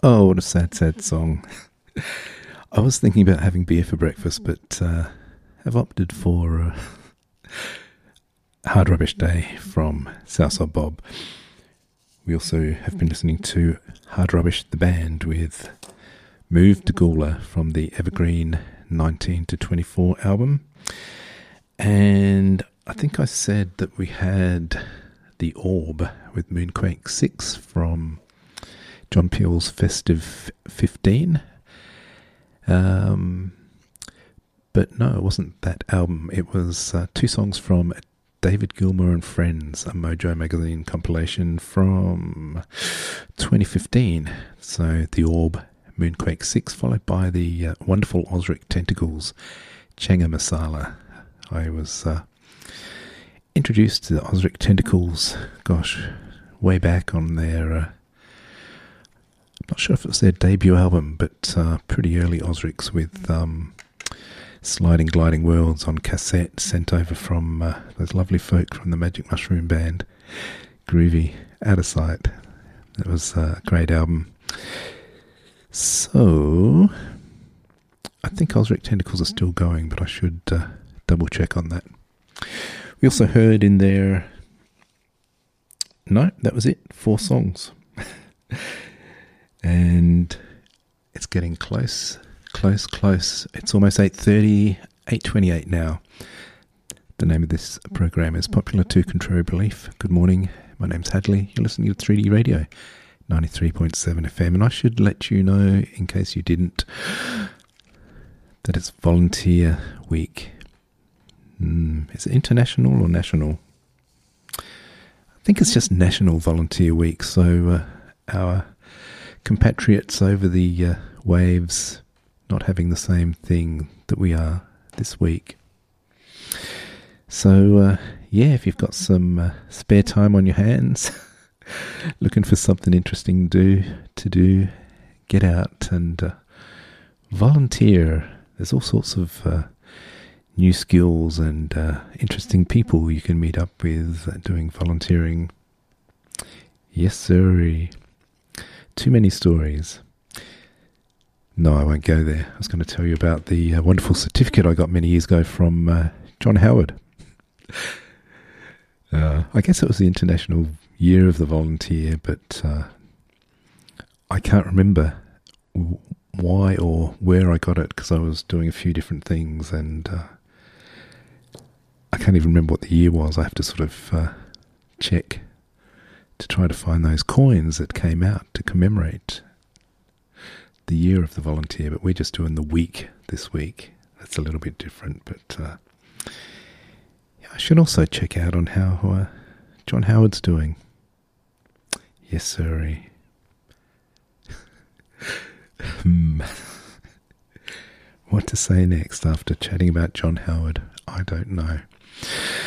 Oh, what a sad, sad song. I was thinking about having beer for breakfast, but have opted for Hard Rubbish Day from Southside Bob. We also have been listening to Hard Rubbish the Band with Move to Gula from the Evergreen 19 to 24 album. And I think I said that we had The Orb with Moonquake 6 from John Peel's Festive 15. But no, it wasn't that album. It was two songs from David Gilmour and Friends, a Mojo magazine compilation from 2015. So The Orb, Moonquake 6, followed by the wonderful Osric Tentacles, Changa Masala. I was introduced to the Osric Tentacles, way back on their... not sure if it was their debut album, but pretty early Osrics with Sliding Gliding Worlds on cassette, sent over from those lovely folk from the Magic Mushroom Band. Groovy, Out of Sight. That was a great album. So, I think Osric Tentacles are still going, but I should double check on that. We also heard in there... No, that was it. 4 songs. And it's getting close. It's almost 8:30, 8:28 now. The name of this program is Popular to Contrary Belief. Good morning, my name's Hadley. You're listening to 3D Radio, 93.7 FM. And I should let you know, in case you didn't, that it's Volunteer Week. Is it international or national? I think it's just National Volunteer Week. So our compatriots over the waves not having the same thing that we are this week. So if you've got some spare time on your hands, looking for something interesting to do, get out and volunteer. There's all sorts of new skills and interesting people you can meet up with doing volunteering. Yes, sir. Too many stories. No, I won't go there. I was going to tell you about the wonderful certificate I got many years ago from John Howard. I guess it was the International Year of the Volunteer, but I can't remember why or where I got it because I was doing a few different things and I can't even remember what the year was. I have to sort of check to try to find those coins that came out to commemorate the Year of the Volunteer, but we're just doing the week this week. That's a little bit different, but I should also check out on how John Howard's doing. Yes, sir. What to say next after chatting about John Howard? I don't know.